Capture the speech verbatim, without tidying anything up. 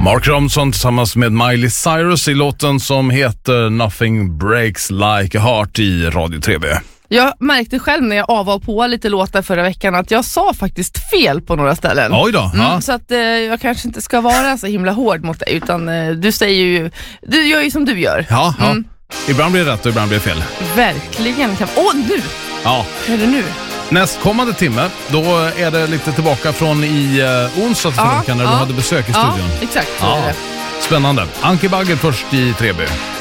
Mark Ronson tillsammans med Miley Cyrus i låten som heter Nothing Breaks Like a Heart i Radio tre B. Jag märkte själv när jag av och på lite låtar förra veckan att jag sa faktiskt fel på några ställen. Oj då. Mm, Ja. så att eh, jag kanske inte ska vara så himla hård mot dig, utan eh, du säger ju, du gör ju som du gör. Ja, ja. Mm. Ibland blir det rätt och ibland blir det fel. Verkligen. Åh, oh, nu! Ja. Vad är det nu? Nästkommande timme, då är det lite tillbaka från i uh, onsdags Ja, när ja. du hade besök i studion. Ja, exakt. Så Ja. är det. Spännande. Anki Bagger först i tre B.